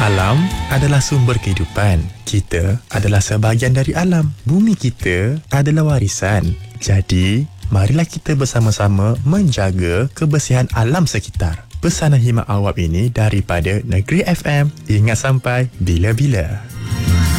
Alam adalah sumber kehidupan. Kita adalah sebahagian dari alam. Bumi kita adalah warisan. Jadi, marilah kita bersama-sama menjaga kebersihan alam sekitar. Pesanan khidmat awam ini daripada Negeri FM. Ingat sampai bila-bila.